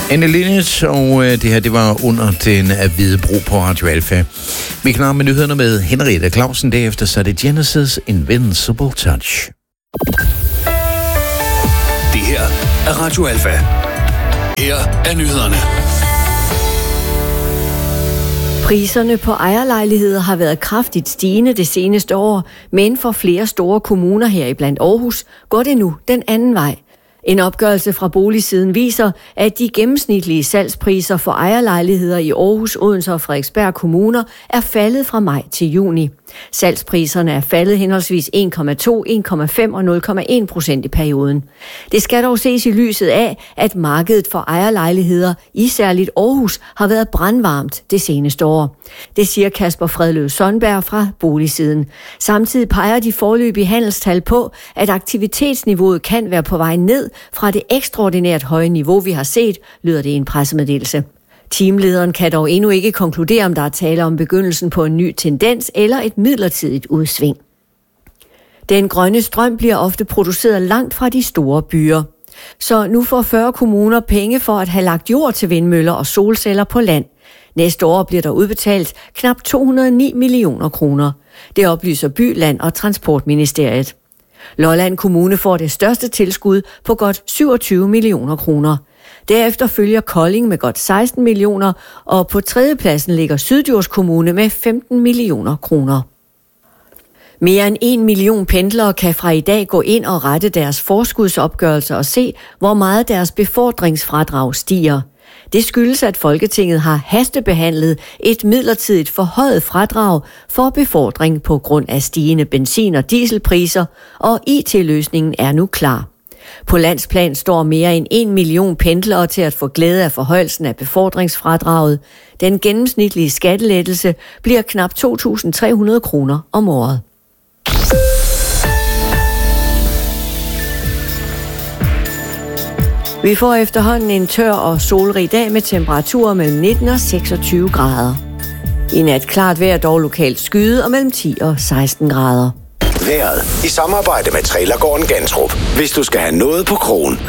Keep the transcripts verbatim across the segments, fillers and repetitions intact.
Endelinjes, og øh, det her, det var under den af hvide bro på Radio Alfa. Vi klar med nyhederne med Henriette Clausen. Derefter så er det Genesis Invincible Touch. Det her er Radio Alfa. Her er nyhederne. Priserne på ejerlejligheder har været kraftigt stigende det seneste år, men for flere store kommuner heriblandt Aarhus går det nu den anden vej. En opgørelse fra Boligsiden viser, at de gennemsnitlige salgspriser for ejerlejligheder i Aarhus, Odense og Frederiksberg kommuner er faldet fra maj til juni. Salgspriserne er faldet henholdsvis en komma to, en komma fem og nul komma en procent i perioden. Det skal dog ses i lyset af, at markedet for ejerlejligheder i særligt Aarhus har været brandvarmt det seneste år. Det siger Kasper Fredløv Sundberg fra Boligsiden. Samtidig peger de foreløbige handelstal på, at aktivitetsniveauet kan være på vej ned fra det ekstraordinært høje niveau, vi har set, lyder det i en pressemeddelelse. Teamlederen kan dog endnu ikke konkludere, om der er tale om begyndelsen på en ny tendens eller et midlertidigt udsving. Den grønne strøm bliver ofte produceret langt fra de store byer. Så nu får fyrre kommuner penge for at have lagt jord til vindmøller og solceller på land. Næste år bliver der udbetalt knap to hundrede og ni millioner kroner. Det oplyser By, Land og Transportministeriet. Lolland Kommune får det største tilskud på godt syvogtyve millioner kroner. Derefter følger Kolding med godt seksten millioner, og på tredjepladsen ligger Syddjurs Kommune med femten millioner kroner. Mere end en million pendlere kan fra i dag gå ind og rette deres forskudsopgørelser og se, hvor meget deres befordringsfradrag stiger. Det skyldes, at Folketinget har hastebehandlet et midlertidigt forhøjet fradrag for befordring på grund af stigende benzin- og dieselpriser, og I T-løsningen er nu klar. På landsplan står mere end en million pendlere til at få glæde af forhøjelsen af befordringsfradraget. Den gennemsnitlige skattelettelse bliver knap to tusind tre hundrede kroner om året. Vi får efterhånden en tør og solrig dag med temperaturer mellem nitten og seksogtyve grader. I nat klart vejr, dog lokalt skyde, og mellem ti og seksten grader. Vejret i samarbejde med Trailergården Gantrup. Hvis du skal have noget på krogen.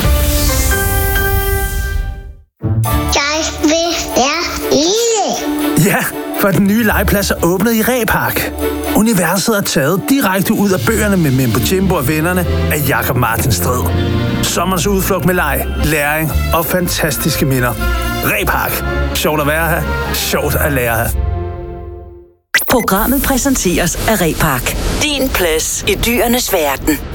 Jeg vil være lille. Ja, for den nye legeplads er åbnet i Ræpark. Universet er taget direkte ud af bøgerne med Mimbo Jimbo og vennerne af Jakob Martin Strid. Sommerens udflugt med leg, læring og fantastiske minder. Ræpark. Sjovt at være her. Sjovt at lære her. Programmet præsenteres af Ræpark. Din plads i dyrenes verden.